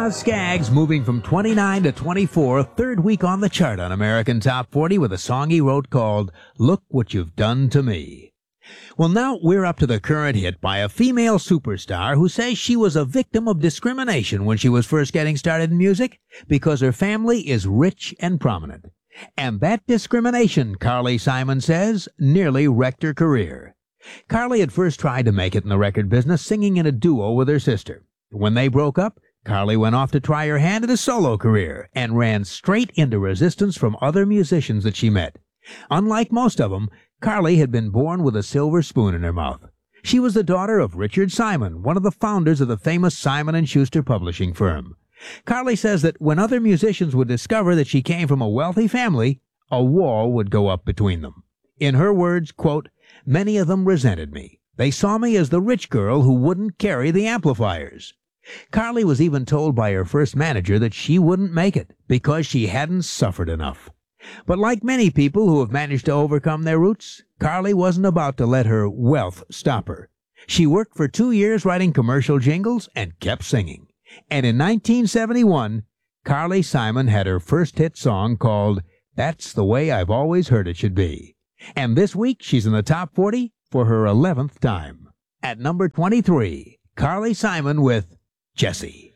Boz Scaggs moving from 29 to 24, third week on the chart on American Top 40 with a song he wrote called Look What You've Done to Me. Well, now we're up to the current hit by a female superstar who says she was a victim of discrimination when she was first getting started in music because her family is rich and prominent. And that discrimination, Carly Simon says, nearly wrecked her career. Carly had first tried to make it in the record business singing in a duo with her sister. When they broke up, Carly went off to try her hand at a solo career and ran straight into resistance from other musicians that she met. Unlike most of them, Carly had been born with a silver spoon in her mouth. She was the daughter of Richard Simon, one of the founders of the famous Simon & Schuster publishing firm. Carly says that when other musicians would discover that she came from a wealthy family, a wall would go up between them. In her words, quote, "Many of them resented me. They saw me as the rich girl who wouldn't carry the amplifiers." Carly was even told by her first manager that she wouldn't make it because she hadn't suffered enough. But like many people who have managed to overcome their roots, Carly wasn't about to let her wealth stop her. She worked for 2 years writing commercial jingles and kept singing. And in 1971, Carly Simon had her first hit song called That's the Way I've Always Heard It Should Be. And this week, she's in the top 40 for her 11th time. At number 23, Carly Simon with Jessie.